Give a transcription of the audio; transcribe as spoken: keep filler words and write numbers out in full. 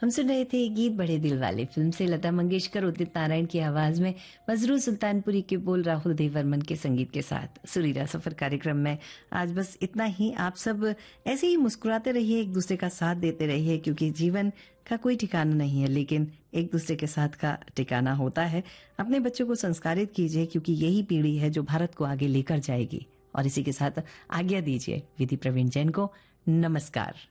हम सुन रहे थे गीत बड़े दिल वाले फिल्म से लता मंगेशकर उदित नारायण की आवाज में मजरू सुल्तानपुरी के बोल राहुल देववर्मन के संगीत के साथ सुरीला सफर कार्यक्रम में आज बस इतना ही। आप सब ऐसे ही मुस्कुराते रहिए, एक दूसरे का साथ देते रहिए, क्योंकि जीवन का कोई ठिकाना नहीं है लेकिन एक दूसरे के साथ का ठिकाना होता है। अपने बच्चों को संस्कारित कीजिए, क्योंकि यही पीढ़ी है जो भारत को आगे लेकर जाएगी। और इसी के साथ आज्ञा दीजिए विधि प्रवीण जैन को। नमस्कार।